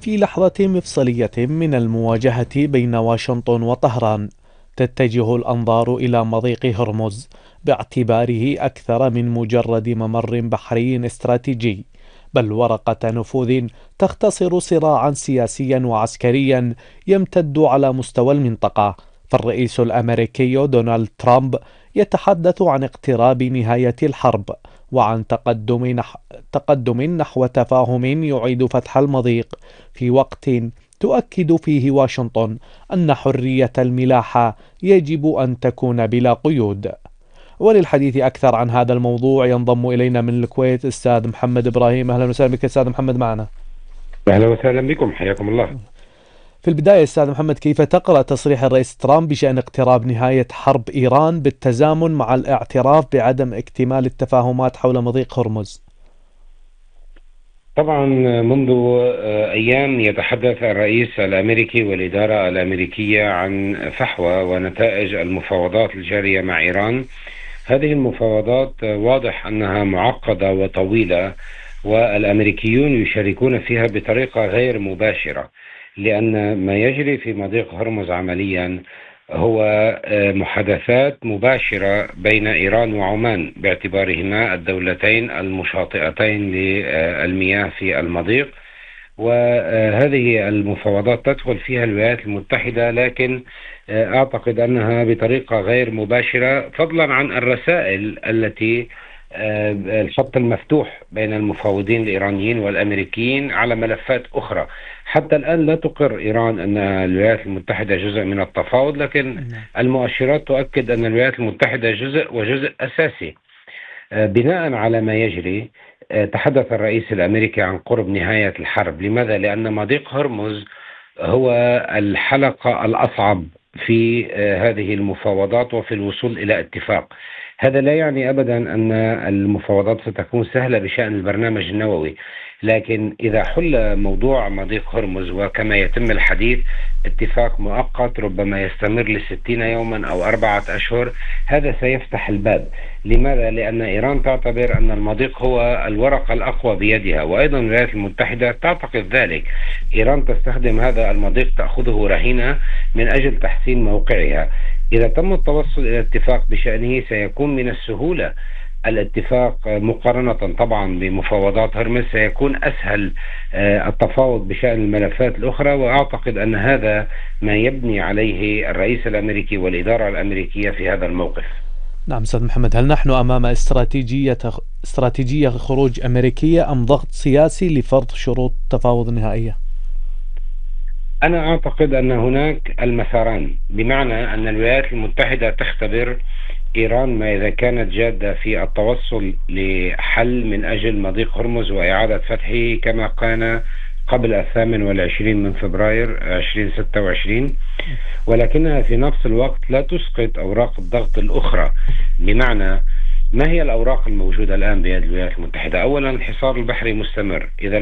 في لحظة مفصلية من المواجهة بين واشنطن وطهران، تتجه الأنظار إلى مضيق هرمز باعتباره أكثر من مجرد ممر بحري استراتيجي، بل ورقة نفوذ تختصر صراعا سياسيا وعسكريا يمتد على مستوى المنطقة. فالرئيس الأمريكي دونالد ترامب يتحدث عن اقتراب نهاية الحرب، وعن تقدم نحو تفاهم يعيد فتح المضيق، في وقت تؤكد فيه واشنطن أن حرية الملاحة يجب أن تكون بلا قيود. وللحديث أكثر عن هذا الموضوع ينضم إلينا من الكويت أستاذ محمد إبراهيم. أهلا وسهلا بك أستاذ محمد معنا. أهلا وسهلا بكم، حياكم الله. في البداية أستاذ محمد، كيف تقرأ تصريح الرئيس ترامب بشأن اقتراب نهاية حرب إيران بالتزامن مع الاعتراف بعدم اكتمال التفاهمات حول مضيق هرمز؟ طبعا منذ أيام يتحدث الرئيس الأمريكي والإدارة الأمريكية عن فحوى ونتائج المفاوضات الجارية مع إيران. هذه المفاوضات واضح أنها معقدة وطويلة، والأمريكيون يشاركون فيها بطريقة غير مباشرة، لأن ما يجري في مضيق هرمز عمليا هو محادثات مباشرة بين إيران وعمان باعتبارهما الدولتين المشاطئتين للمياه في المضيق. وهذه المفاوضات تدخل فيها الولايات المتحدة، لكن أعتقد أنها بطريقة غير مباشرة، فضلا عن الرسائل التي الخط المفتوح بين المفاوضين الإيرانيين والأمريكيين على ملفات أخرى. حتى الآن لا تقر إيران أن الولايات المتحدة جزء من التفاوض، لكن المؤشرات تؤكد أن الولايات المتحدة جزء وجزء أساسي. بناء على ما يجري، تحدث الرئيس الأمريكي عن قرب نهاية الحرب. لماذا؟ لأن مضيق هرمز هو الحلقة الأصعب في هذه المفاوضات وفي الوصول إلى اتفاق. هذا لا يعني أبدا أن المفاوضات ستكون سهلة بشأن البرنامج النووي، لكن إذا حل موضوع مضيق هرمز وكما يتم الحديث اتفاق مؤقت ربما يستمر ل60 يوما أو 4 أشهر، هذا سيفتح الباب. لماذا؟ لأن إيران تعتبر أن المضيق هو الورقة الأقوى بيدها، وأيضا الولايات المتحدة تعتقد ذلك. إيران تستخدم هذا المضيق، تأخذه رهينة من أجل تحسين موقعها. إذا تم التوصل إلى اتفاق بشأنه سيكون من السهولة الاتفاق مقارنة طبعا بمفاوضات هرمز، سيكون أسهل التفاوض بشأن الملفات الأخرى. وأعتقد أن هذا ما يبني عليه الرئيس الأمريكي والإدارة الأمريكية في هذا الموقف. نعم أستاذ محمد، هل نحن أمام استراتيجية خروج أمريكية أم ضغط سياسي لفرض شروط تفاوض نهائية؟ أنا أعتقد أن هناك المساران، بمعنى أن الولايات المتحدة تختبر إيران ما إذا كانت جادة في التوصل لحل من أجل مضيق هرمز وإعادة فتحه كما كان قبل 28 من فبراير 2026، ولكنها في نفس الوقت لا تسقط أوراق الضغط الأخرى. بمعنى، ما هي الأوراق الموجودة الآن بيد الولايات المتحدة؟ أولا، الحصار البحري مستمر. إذا